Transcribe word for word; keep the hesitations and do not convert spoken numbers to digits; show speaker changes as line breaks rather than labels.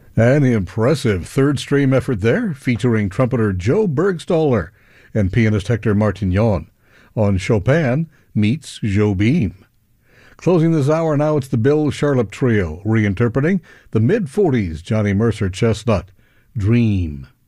An impressive third-stream effort there, featuring trumpeter Joe Bergstaller and pianist Hector Martignon on Chopin meets Jobim. Closing this hour now, it's the Bill Charlap Trio, reinterpreting the mid-forties Johnny Mercer chestnut, Dream.